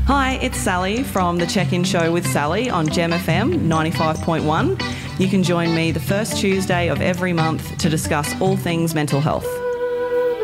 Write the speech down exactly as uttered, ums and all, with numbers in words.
Hi, it's Sally from the Check-In Show with Sally on Gem F M ninety-five point one. You can join me the first Tuesday of every month to discuss all things mental health.